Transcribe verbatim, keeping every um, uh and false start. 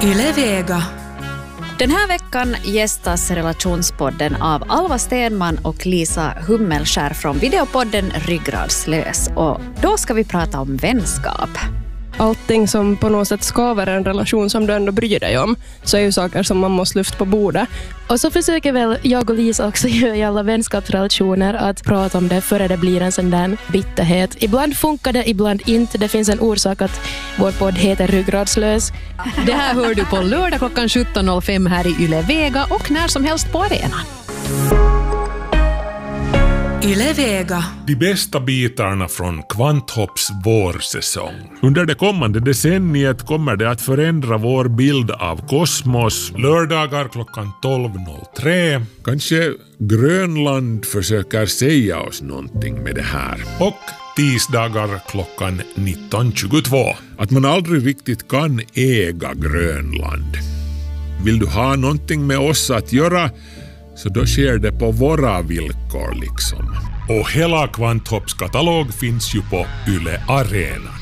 Yle Vega. Den här veckan gästas relationspodden av Alva Stenman och Lisa Hummelskär från videopodden Ryggradslös. Och då ska vi prata om vänskap. Allting som på något sätt skaver en relation som du ändå bryr dig om, så är ju saker som man måste lyfta på bordet. Och så försöker väl jag och Lisa också göra i alla vänskapsrelationer att prata om det före det blir en sån där bitterhet. Ibland funkar det, ibland inte. Det finns en orsak att vår podd heter Ryggradslös. Det här hör du på lördag klockan sjutton noll fem här i Yle Vega och när som helst på arenan. Yle Vega. De bästa bitarna från Kvanthopps vårsäsong. Under det kommande decenniet kommer det att förändra vår bild av kosmos. Lördagar klockan tolv noll tre. Kanske Grönland försöker säga oss någonting med det här. Och tisdagar klockan nitton tjugotvå. Att man aldrig riktigt kan äga Grönland. Vill du ha någonting med oss att göra, så då sker det på våra villkor liksom. Och hela Kvanthopps katalog finns ju på Yle Arena.